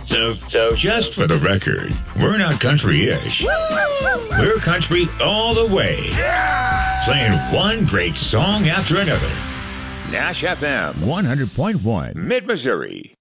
So just for the record, we're not country-ish. We're country all the way. Playing one great song after another. Nash FM 100.1 Mid-Missouri.